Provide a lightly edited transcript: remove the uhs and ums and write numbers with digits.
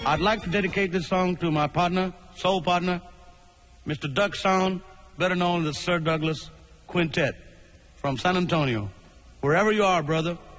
I'd like to dedicate this song to my partner, soul partner, Mr. Duck Sound, better known as the Sir Douglas Quintet from San Antonio. Wherever you are, brother,